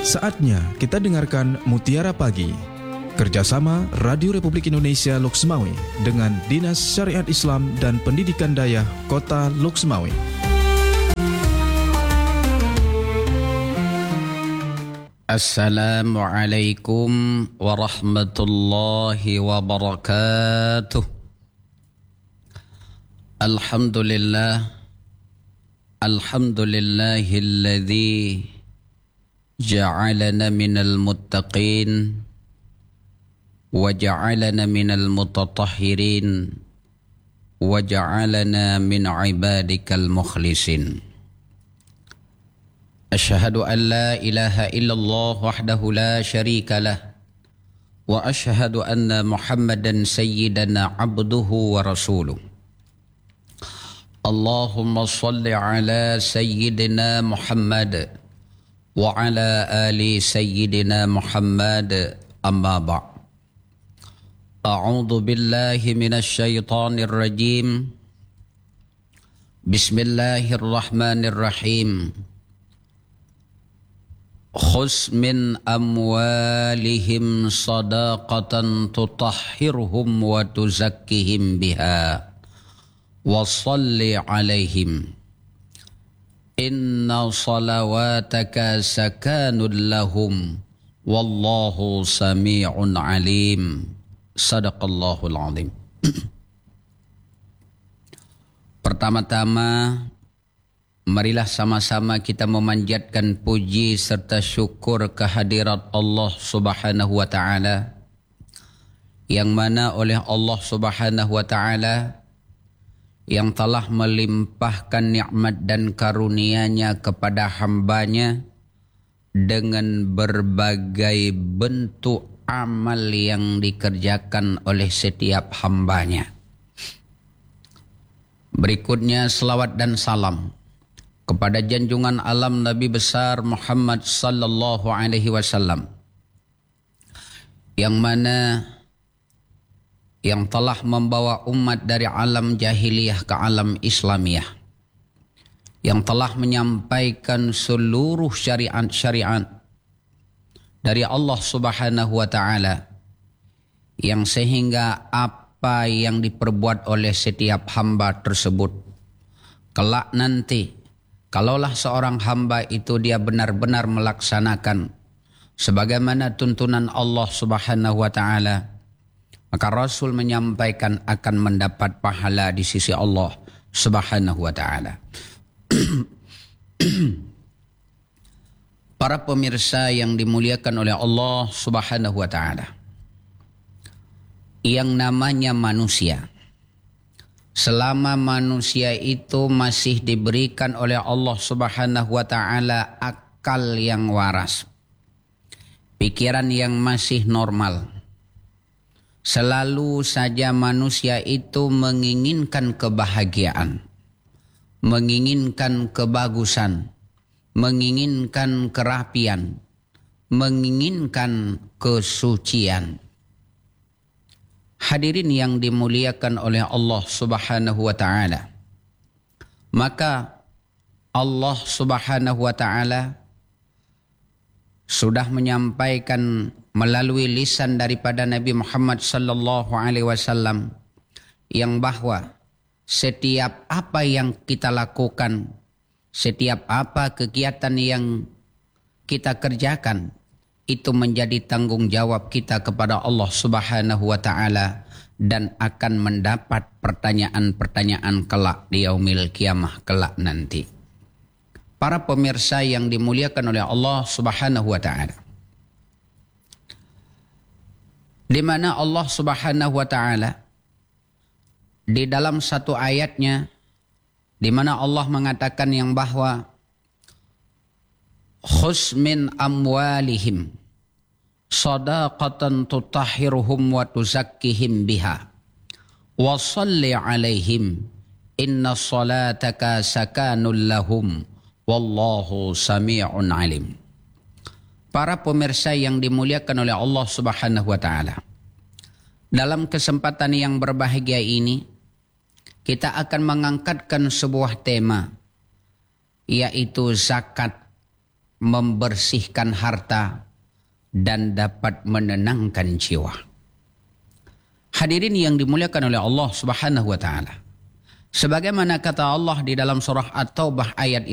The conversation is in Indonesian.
Saatnya kita dengarkan Mutiara Pagi, kerjasama Radio Republik Indonesia Loksmawe dengan Dinas Syariat Islam dan Pendidikan Dayah Kota Loksmawe. Assalamualaikum warahmatullahi wabarakatuh. Alhamdulillahilladzi ja'alana minal muttaqin wa ja'alana minal mutatahhirin wa ja'alana min ibadikal mukhlisin. Asyhadu an la ilaha illallah wahdahu la syarika lah wa asyhadu anna Muhammadan sayyidana abduhu wa rasuluh. Allahumma salli ala sayyidina Muhammad wa ala ali sayyidina Muhammad, amma ba'. A'udzu billahi minasy syaithanir rajim. Bismillahirrahmanirrahim. Khuz min amwalihim sadaqatan tutahhirhum wa tuzakkihim biha wa salli alaihim inna salawataka sakanun lahum wallahu sami'un alim. Sadaqallahul azim. Pertama-tama, marilah sama-sama kita memanjatkan puji serta syukur kehadirat Allah Subhanahu wa Ta'ala, yang mana oleh Allah Subhanahu wa Ta'ala yang telah melimpahkan nikmat dan karunia-Nya kepada hamba-Nya dengan berbagai bentuk amal yang dikerjakan oleh setiap hamba-Nya. Berikutnya selawat dan salam kepada junjungan alam Nabi besar Muhammad sallallahu alaihi wasallam, yang mana yang telah membawa umat dari alam jahiliyah ke alam Islamiyah, yang telah menyampaikan seluruh syariat-syariat dari Allah Subhanahu wa Ta'ala, yang sehingga apa yang diperbuat oleh setiap hamba tersebut kelak nanti, kalaulah seorang hamba itu dia benar-benar melaksanakan sebagaimana tuntunan Allah Subhanahu wa Ta'ala, maka Rasul menyampaikan akan mendapat pahala di sisi Allah Subhanahu wa Ta'ala. Para pemirsa yang dimuliakan oleh Allah Subhanahu wa Ta'ala, yang namanya manusia, selama manusia itu masih diberikan oleh Allah Subhanahu wa Ta'ala akal yang waras, pikiran yang masih normal, selalu saja manusia itu menginginkan kebahagiaan, menginginkan kebagusan, menginginkan kerapian, menginginkan kesucian. Hadirin yang dimuliakan oleh Allah Subhanahu wa Ta'ala, maka Allah Subhanahu wa Ta'ala sudah menyampaikan melalui lisan daripada Nabi Muhammad sallallahu alaihi wasallam yang bahwa setiap apa yang kita lakukan, setiap apa kegiatan yang kita kerjakan, itu menjadi tanggung jawab kita kepada Allah Subhanahu wa Ta'ala dan akan mendapat pertanyaan-pertanyaan kelak di yaumil kiamah kelak nanti. Para pemirsa yang dimuliakan oleh Allah Subhanahu wa Ta'ala, di mana Allah Subhanahu wa Ta'ala di dalam satu ayatnya, di mana Allah mengatakan yang bahwa khuz min amwalihim sadaqatan tutahhiruhum wa tuzakkihim biha wa salli alaihim inna salataka sakanun lahum wallahu sami'un alim. Para pemirsa yang dimuliakan oleh Allah Subhanahu wa Ta'ala, dalam kesempatan yang berbahagia ini kita akan mengangkatkan sebuah tema, yaitu zakat membersihkan harta, dan dapat menenangkan jiwa. Hadirin yang dimuliakan oleh Allah Subhanahu wa taala. Sebagaimana kata Allah di dalam surah At-Taubah ayat